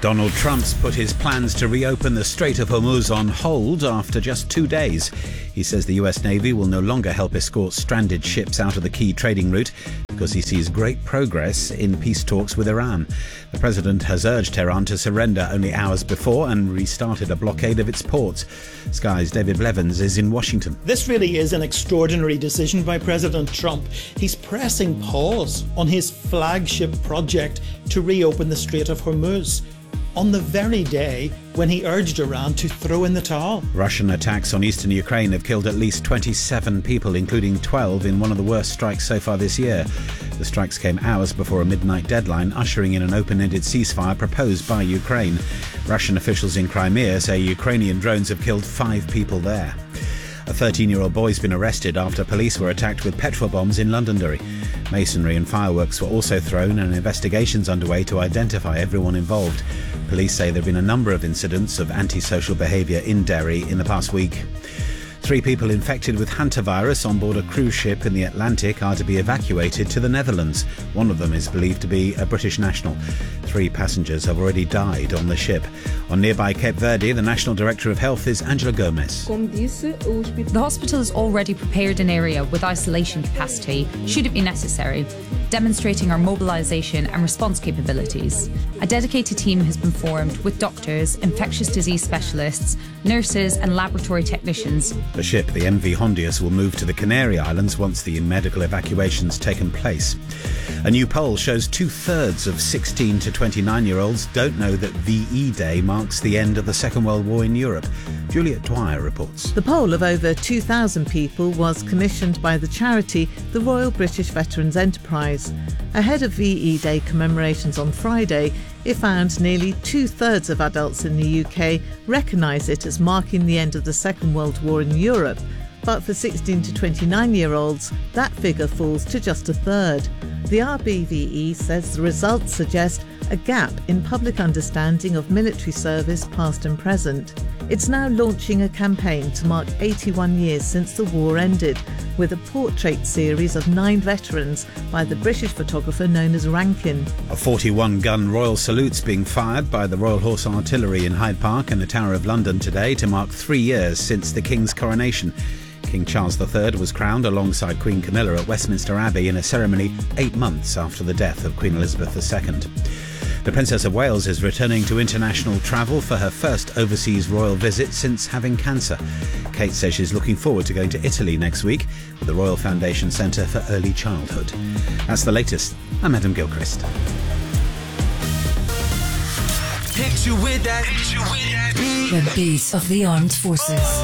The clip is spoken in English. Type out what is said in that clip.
Donald Trump's put his plans to reopen the Strait of Hormuz on hold after just 2 days. He says the US Navy will no longer help escort stranded ships out of the key trading route because he sees great progress in peace talks with Iran. The president has urged Tehran to surrender only hours before and restarted a blockade of its ports. Sky's David Blevins is in Washington. This really is an extraordinary decision by President Trump. He's pressing pause on his flagship project to reopen the Strait of Hormuz, on the very day when he urged Iran to throw in the towel. Russian attacks on eastern Ukraine have killed at least 27 people, including 12 in one of the worst strikes so far this year. The strikes came hours before a midnight deadline, ushering in an open-ended ceasefire proposed by Ukraine. Russian officials in Crimea say Ukrainian drones have killed 5 people there. A 13-year-old boy's been arrested after police were attacked with petrol bombs in Londonderry. Masonry and fireworks were also thrown and investigations underway to identify everyone involved. Police say there have been a number of incidents of antisocial behaviour in Derry in the past week. 3 people infected with hantavirus on board a cruise ship in the Atlantic are to be evacuated to the Netherlands. One of them is believed to be a British national. 3 passengers have already died on the ship. On nearby Cape Verde, the National Director of Health is Angela Gomez. The hospital has already prepared an area with isolation capacity, should it be necessary, demonstrating our mobilisation and response capabilities. A dedicated team has been formed with doctors, infectious disease specialists, nurses and laboratory technicians. The ship, the MV Hondius, will move to the Canary Islands once the medical evacuation's taken place. A new poll shows 2/3 of 16 to 29-year-olds don't know that VE Day marks the end of the Second World War in Europe. Juliet Dwyer reports. The poll of over 2,000 people was commissioned by the charity the Royal British Veterans Enterprise. Ahead of VE Day commemorations on Friday, it found nearly 2/3 of adults in the UK recognise it as marking the end of the Second World War in Europe, but for 16 to 29-year-olds, that figure falls to just 1/3. The RBVE says the results suggest a gap in public understanding of military service past and present. It's now launching a campaign to mark 81 years since the war ended, with a portrait series of 9 veterans by the British photographer known as Rankin. A 41-gun Royal Salute's being fired by the Royal Horse Artillery in Hyde Park and the Tower of London today to mark 3 years since the King's coronation. King Charles III was crowned alongside Queen Camilla at Westminster Abbey in a ceremony 8 months after the death of Queen Elizabeth II. The Princess of Wales is returning to international travel for her first overseas royal visit since having cancer. Kate says she's looking forward to going to Italy next week with the Royal Foundation Centre for Early Childhood. That's the latest. I'm Adam Gilchrist. The beat of the armed forces.